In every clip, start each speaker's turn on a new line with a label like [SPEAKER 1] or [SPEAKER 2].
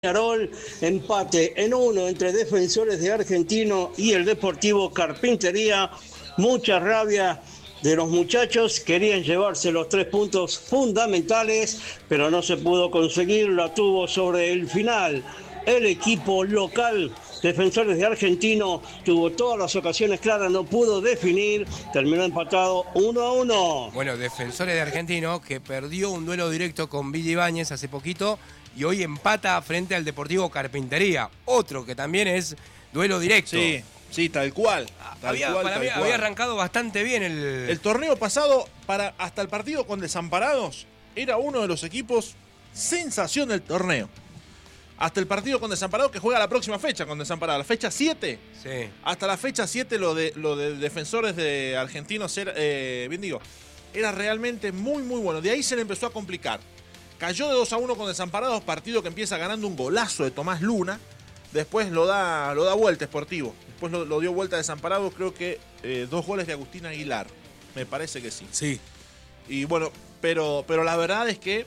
[SPEAKER 1] Peñarol, empate en 1 entre Defensores de Argentino y el Deportivo Carpintería. Mucha rabia de los muchachos, querían llevarse los 3 puntos fundamentales, pero no se pudo conseguir, la tuvo sobre el final. El equipo local, Defensores de Argentino, tuvo todas las ocasiones claras, no pudo definir, terminó empatado 1-1.
[SPEAKER 2] Bueno, Defensores de Argentino, que perdió un duelo directo con Villa Ibáñez hace poquito y hoy empata frente al Deportivo Carpintería, otro que también es duelo directo.
[SPEAKER 3] Sí, tal cual.
[SPEAKER 2] Había arrancado bastante bien
[SPEAKER 3] el torneo pasado. Hasta el partido con Desamparados era uno de los equipos sensación del torneo. Hasta el partido con Desamparados, que juega la próxima fecha con Desamparados, la fecha 7.
[SPEAKER 2] Sí.
[SPEAKER 3] Hasta la fecha 7 lo de Defensores de Argentinos era realmente muy muy bueno. De ahí se le empezó a complicar. Cayó de 2-1 con Desamparados, partido que empieza ganando un golazo de Tomás Luna. Después lo da vuelta Sportivo. Después lo dio vuelta Desamparados, creo que 2 goles de Agustín Aguilar. Me parece que sí.
[SPEAKER 4] Sí.
[SPEAKER 3] Y bueno, pero la verdad es que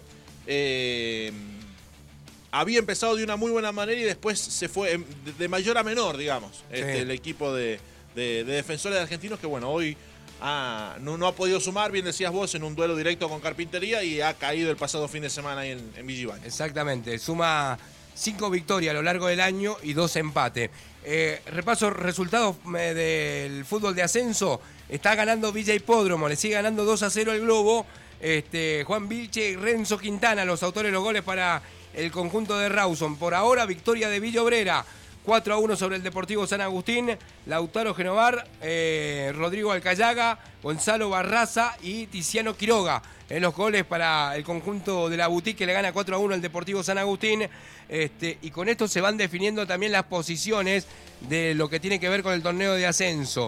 [SPEAKER 3] había empezado de una muy buena manera y después se fue de mayor a menor, digamos.
[SPEAKER 2] Sí.
[SPEAKER 3] El equipo de Defensores de Argentinos, que bueno, hoy no ha podido sumar, bien decías vos, en un duelo directo con Carpintería y ha caído el pasado fin de semana ahí en Villa Ibáñez.
[SPEAKER 2] Exactamente, suma 5 victorias a lo largo del año y 2 empates. Repaso resultados del fútbol de ascenso. Está ganando Villa Hipódromo, le sigue ganando 2-0 el Globo. Juan Vilche y Renzo Quintana, los autores de los goles para el conjunto de Rawson. Por ahora, victoria de Villa Obrera, 4-1 sobre el Deportivo San Agustín. Lautaro Genovar, Rodrigo Alcayaga, Gonzalo Barraza y Tiziano Quiroga. En los goles para el conjunto de la Boutique, que le gana 4-1 al Deportivo San Agustín. Y con esto se van definiendo también las posiciones de lo que tiene que ver con el torneo de ascenso.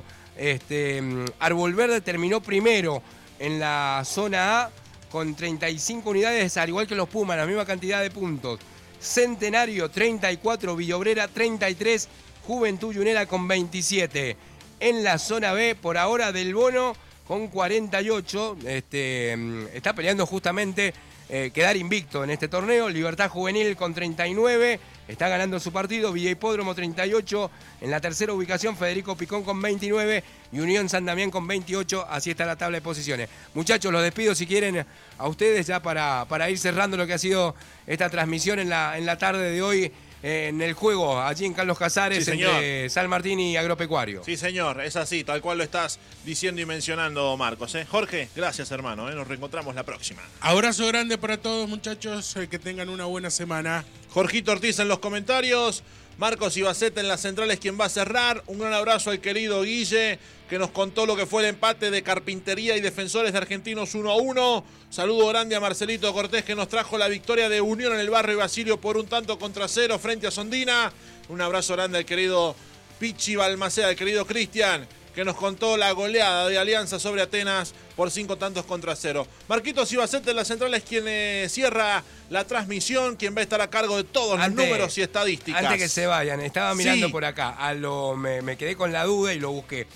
[SPEAKER 2] Árbol Verde terminó primero en la zona A con 35 unidades, al igual que los Pumas, la misma cantidad de puntos. Centenario 34, Villa Obrera 33, Juventud Yunera con 27. En la zona B, por ahora, Del Bono con 48. Está peleando justamente quedar invicto en este torneo. Libertad Juvenil con 39, está ganando su partido. Villa Hipódromo 38. En la tercera ubicación, Federico Picón con 29 y Unión San Damián con 28. Así está la tabla de posiciones. Muchachos, los despido si quieren a ustedes ya para ir cerrando lo que ha sido esta transmisión en la tarde de hoy en el juego allí en Carlos Casares, sí, entre San Martín y Agropecuario.
[SPEAKER 3] Sí, señor, es así, tal cual lo estás diciendo y mencionando, Marcos. Jorge, gracias, hermano. Nos reencontramos la próxima.
[SPEAKER 4] Abrazo grande para todos, muchachos. Que tengan una buena semana.
[SPEAKER 3] Jorgito Ortiz en los comentarios. Marcos Ibaceta en las centrales, quien va a cerrar. Un gran abrazo al querido Guille, que nos contó lo que fue el empate de Carpintería y Defensores de Argentinos 1-1. Saludo grande a Marcelito Cortés, que nos trajo la victoria de Unión en el barrio Basilio por 1-0 frente a Sondina. Un abrazo grande al querido Pichi Balmaceda, al querido Cristian, que nos contó la goleada de Alianza sobre Atenas por 5-0. Marquitos Ibaceta en las centrales, quien cierra la transmisión, quien va a estar a cargo de todos los números y estadísticas.
[SPEAKER 2] Antes que se vayan, estaba mirando por acá, me quedé con la duda y lo busqué.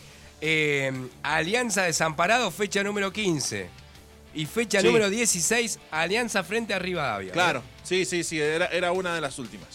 [SPEAKER 2] Alianza Desamparado, fecha número 15. Y fecha número 16, Alianza frente a Rivadavia.
[SPEAKER 3] Claro, sí, era una de las últimas.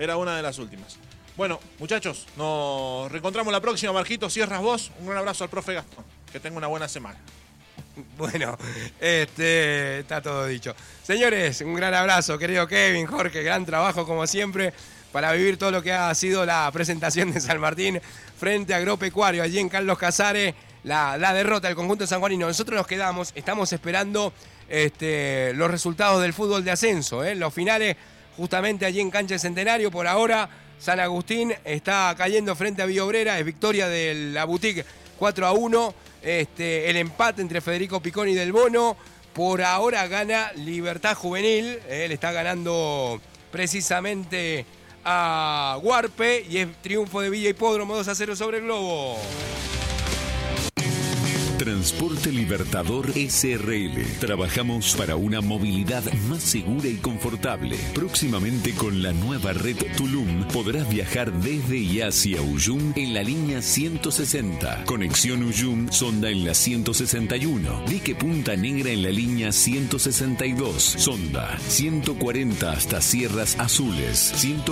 [SPEAKER 3] Bueno, muchachos, nos reencontramos la próxima. Marquito, cierras vos. Un gran abrazo al profe Gastón. Que tenga una buena semana.
[SPEAKER 2] Bueno, está todo dicho. Señores, un gran abrazo, querido Kevin, Jorge, gran trabajo como siempre para vivir todo lo que ha sido la presentación de San Martín frente a Agropecuario, allí en Carlos Casares, la derrota del conjunto sanjuanino. Nosotros nos quedamos, estamos esperando los resultados del fútbol de ascenso, los finales justamente allí en Cancha de Centenario. Por ahora, San Agustín está cayendo frente a Villa Obrera, es victoria de la Boutique 4-1. El empate entre Federico Picón y Del Bono. Por ahora gana Libertad Juvenil. Él está ganando precisamente a Huarpe. Y es triunfo de Villa Hipódromo 2-0 sobre el Globo.
[SPEAKER 5] Transporte Libertador SRL. Trabajamos para una movilidad más segura y confortable. Próximamente con la nueva red Tulum podrás viajar desde y hacia Uyum en la línea 160. Conexión Uyum Sonda en la 161. Dique Punta Negra en la línea 162. Sonda 140 hasta Sierras Azules.